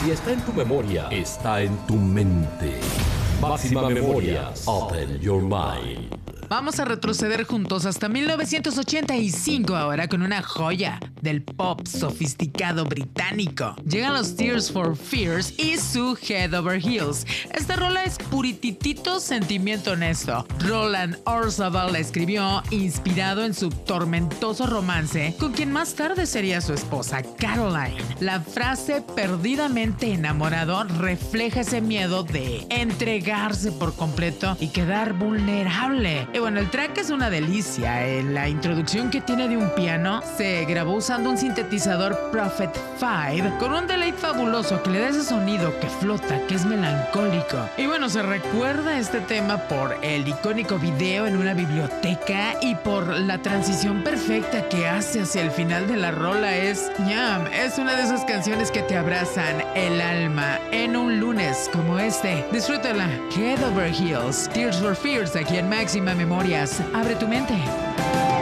Si está en tu memoria, está en tu mente. Máxima Memorias. Open your mind. Vamos a retroceder juntos hasta 1985 ahora con una joya del pop sofisticado británico. Llegan los Tears for Fears y su Head Over Heels. Esta rola es purititito sentimiento honesto. Roland Orzabal la escribió inspirado en su tormentoso romance con quien más tarde sería su esposa, Caroline. La frase perdidamente enamorado refleja ese miedo de entregarse por completo y quedar vulnerable. Y bueno, el track es una delicia. La introducción que tiene de un piano se grabó usando un sintetizador Prophet 5 con un delay fabuloso que le da ese sonido que flota, que es melancólico. Y bueno, se recuerda este tema por el icónico video en una biblioteca y por la transición perfecta que hace hacia el final de la rola. Es una de esas canciones que te abrazan el alma en un lunes como este. Disfrútala. Head Over Heels, Tears for Fears, aquí en Máxima Memorias. Abre tu mente.